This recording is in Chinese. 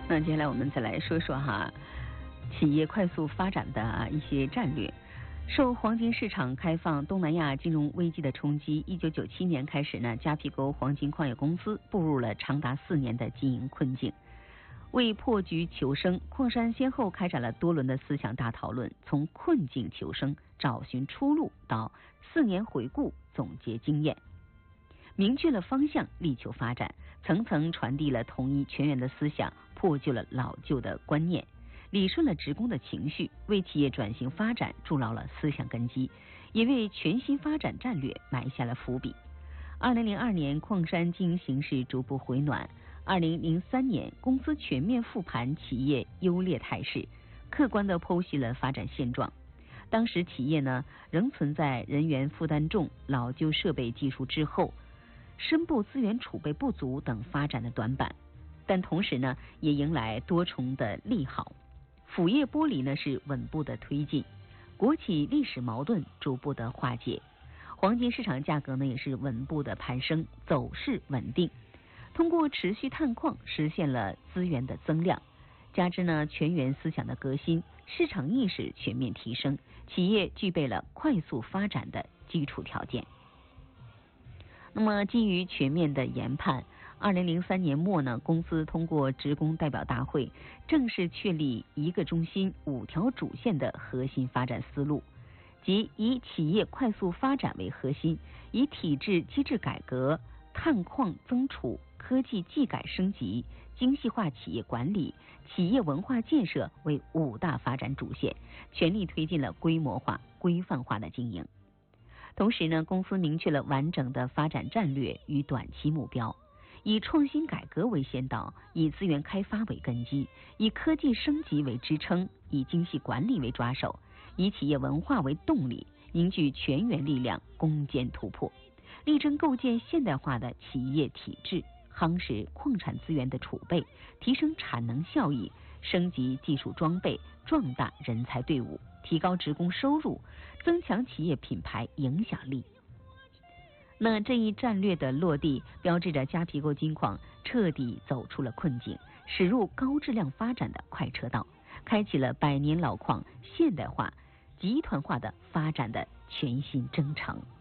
那接下来我们再来说说企业快速发展的一些战略。受黄金市场开放、东南亚金融危机的冲击，1997年开始呢，加皮沟黄金矿业公司步入了长达4年的经营困境。为破局求生，矿山先后开展了多轮的思想大讨论，从困境求生、找寻出路到4年回顾、总结经验，明确了方向，力求发展，层层传递了统一全员的思想，破旧了老旧的观念，理顺了职工的情绪，为企业转型发展筑牢了思想根基，也为全新发展战略埋下了伏笔。2002年，矿山经营形势逐步回暖。2003年，公司全面复盘企业优劣态势，客观地剖析了发展现状。当时企业呢，仍存在人员负担重、老旧设备技术滞后、深部资源储备不足等发展的短板，但同时呢，也迎来多重的利好。辅业剥离呢是稳步的推进，国企历史矛盾逐步的化解，黄金市场价格呢也是稳步的攀升，走势稳定。通过持续探矿实现了资源的增量，加之呢全员思想的革新，市场意识全面提升，企业具备了快速发展的基础条件。那么基于全面的研判，2003年末呢，公司通过职工代表大会正式确立1个中心5条主线的核心发展思路，即以企业快速发展为核心，以体制机制改革、探矿增储、科技技改升级、精细化企业管理、企业文化建设为5大发展主线，全力推进了规模化、规范化的经营。同时呢，公司明确了完整的发展战略与短期目标，以创新改革为先导，以资源开发为根基，以科技升级为支撑，以精细管理为抓手，以企业文化为动力，凝聚全员力量，攻坚突破，力争构建现代化的企业体制，夯实矿产资源的储备，提升产能效益，升级技术装备，壮大人才队伍，提高职工收入，增强企业品牌影响力。那这一战略的落地，标志着加皮沟金矿彻底走出了困境，驶入高质量发展的快车道，开启了100年老矿现代化、集团化的发展的全新征程。